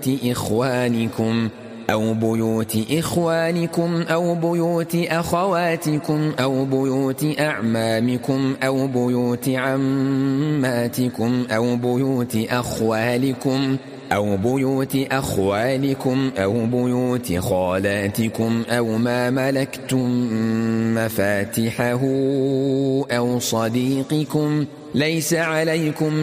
إخوانكم أو بيوت إخوانكم أو بيوت أخواتكم أو بيوت أعمامكم أو بيوت عماتكم أو بيوت أخوالكم أو بيوت أخوالكم أو بيوت خالاتكم أو ما ملكتم مفاتحه أو صديقكم. ليس عليكم